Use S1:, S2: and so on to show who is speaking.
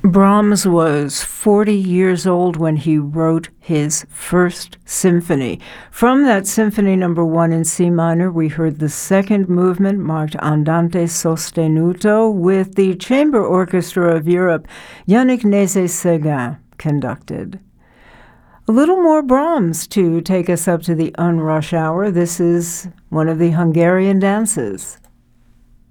S1: Brahms was 40 years old when he wrote his first symphony. From that Symphony Number 1 in C minor, we heard the second movement marked Andante sostenuto with the Chamber Orchestra of Europe, Yannick Nézet-Séguin, conducted. A little more Brahms to take us up to the unrush hour. This is one of the Hungarian dances.